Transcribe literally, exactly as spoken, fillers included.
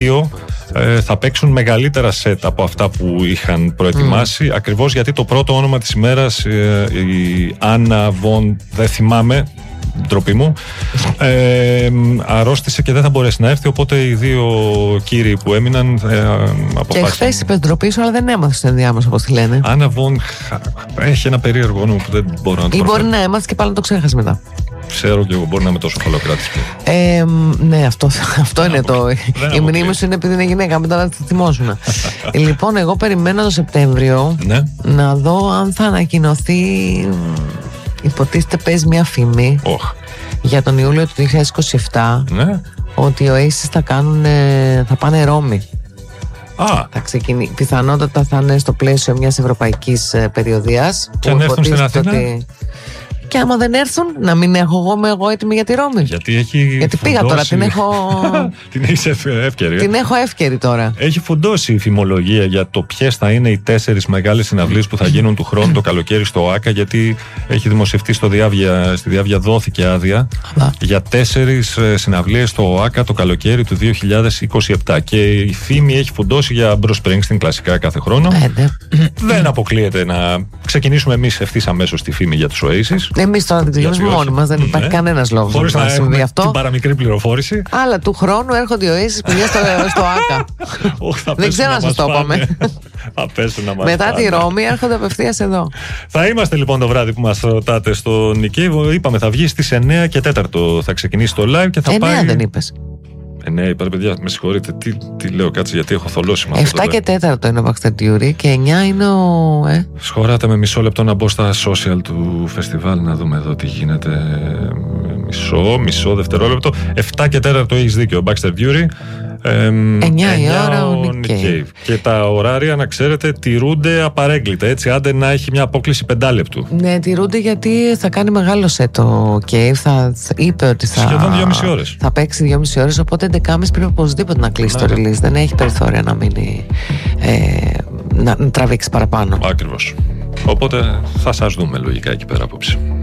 δύο ε, θα παίξουν μεγαλύτερα σετ από αυτά που είχαν προετοιμάσει, mm. ακριβώς γιατί το πρώτο όνομα της ημέρας, ε, η Άννα Βον, δεν θυμάμαι, ντροπή μου, ε, αρρώστησε και δεν θα μπορέσει να έρθει, οπότε οι δύο κύριοι που έμειναν ε, αποφάσισαν. Και χθες είπες ντροπή σου, αλλά δεν έμαθες στο ενδιάμεσο, όπως τη λένε. Άννα Βον έχει ένα περίεργο όνομα που δεν μπορώ να το ή μπορεί να έμαθες και πάλι να το ξέχασες μετά. Ξέρω και εγώ, μπορεί να είμαι τόσο χαλοκράτης. Ε, ναι, αυτό, αυτό είναι το. Η μνήμη σου είναι επειδή είναι γυναίκα, μετά θα τη θυμώσουν. Λοιπόν, εγώ περιμένω το Σεπτέμβριο ναι. να δω αν θα ανακοινωθεί. Υποτίθεται παίζει μια φήμη oh. για τον Ιούλιο του δύο χιλιάδες είκοσι επτά ναι. ότι οι Oasis θα, κάνουν, θα πάνε Ρώμη. Ah. Θα ξεκινήσει. Πιθανότατα θα είναι στο πλαίσιο μιας ευρωπαϊκής περιοδίας. Και αν έρθουν στην Αθήνα. Ότι... Και άμα δεν έρθουν, να μην έχω εγώ, εγώ έτοιμη για τη Ρώμη. Γιατί, έχει Γιατί πήγα φουντώσει... τώρα, την έχω. Την έχεις εύκαιρη. Την έχω εύκαιρη τώρα. Έχει φουντώσει η φημολογία για το ποιες θα είναι οι τέσσερις μεγάλες συναυλίες που θα γίνουν του χρόνου το καλοκαίρι στο ΆΚΑ. Γιατί έχει δημοσιευτεί στο Διάβια, στη Διάβια δόθηκε άδεια για τέσσερις συναυλίες στο ΆΚΑ το καλοκαίρι του δύο χιλιάδες είκοσι επτά. Και η φήμη έχει φουντώσει για Bruce Springsteen κλασικά κάθε χρόνο. Ε, δεν αποκλείεται να ξεκινήσουμε εμείς ευθύς αμέσως τη φήμη για τους Oasis. Εμείς τώρα την τελειώσουμε μόνοι μας, δεν υπάρχει ναι. κανένας λόγος χωρίς να, να συμβεί αυτό. Την παραμικρή πληροφόρηση. Αλλά του χρόνου έρχονται οι Oasis παιδιά στο, στο ΆΚΑ. Δεν ξέρω να σας το είπαμε. Μετά τη Ρώμη έρχονται απευθείας εδώ. Θα είμαστε λοιπόν το βράδυ που μας ρωτάτε στο Νικέιβο. Είπαμε θα βγει στις εννιά και τέσσερα θα ξεκινήσει το live και θα εννιά πάει. δεν είπες. Ε, ναι, είπατε παιδιά, με συγχωρείτε. Τι, τι λέω, κάτσε γιατί έχω θολώσει με αυτό. επτά και τέσσερα είναι ο Βαξτερτιούρι και εννιά είναι ο. Ε. Σχωράτε με μισό λεπτό να μπω στα social του φεστιβάλ να δούμε εδώ τι γίνεται. Μισό, μισό δευτερόλεπτο. επτά και τέσσερα το έχεις δίκιο, ο Baxter Dury. εννιά η ώρα ο Nick Cave. Και τα ωράρια, να ξέρετε, τηρούνται απαρέγκλητα. Έτσι, άντε να έχει μια απόκληση πεντάλεπτου. Ναι, τηρούνται γιατί θα κάνει μεγάλο σετ ο Cave. Θα, είπε ότι θα. Σχεδόν δυόμιση ώρες. Θα παίξει δυόμιση ώρες. Οπότε έντεκα και μισή πρέπει οπωσδήποτε να κλείσει ναι. το release. Δεν έχει περιθώρια να μείνει. Ε, να, να τραβήξει παραπάνω. Ακριβώς. Οπότε θα σας δούμε λογικά εκεί πέρα απόψε.